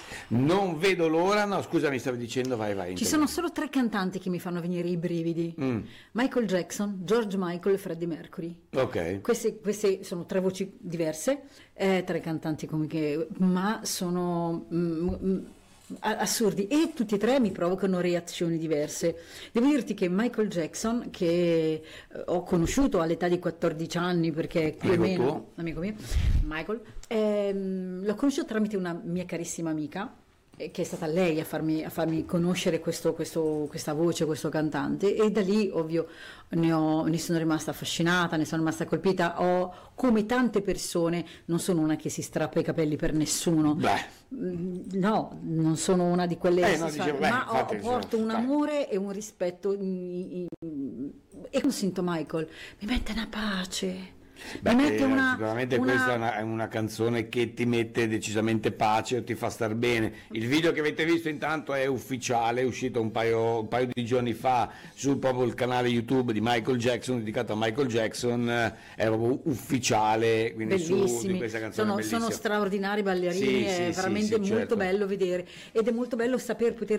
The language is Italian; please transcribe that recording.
Non vedo l'ora. No, scusa, mi stavi dicendo, vai. Ci sono solo 3 cantanti che mi fanno venire i brividi: Michael Jackson, George Michael e Freddie Mercury. Ok. Queste sono 3 voci diverse, 3 cantanti comiche, ma sono assurdi, e tutti e 3 mi provocano reazioni diverse. Devo dirti che Michael Jackson, che ho conosciuto all'età di 14 anni, perché più o meno amico mio Michael, l'ho conosciuto tramite una mia carissima amica, che è stata lei a farmi conoscere questa voce, questo cantante, e da lì ovvio ne sono rimasta affascinata, ne sono rimasta colpita. Come tante persone, non sono una che si strappa i capelli per nessuno. No, non sono una di quelle, porto un amore e un rispetto, e quando sento Michael mi mette una pace. Sicuramente questa è una canzone che ti mette decisamente pace o ti fa star bene. Il video che avete visto intanto è ufficiale, è uscito un paio di giorni fa proprio il canale YouTube di Michael Jackson, dedicato a Michael Jackson, è proprio ufficiale, quindi bellissimi, di questa canzone sono straordinari ballerini, è veramente molto bello vedere, ed è molto bello poter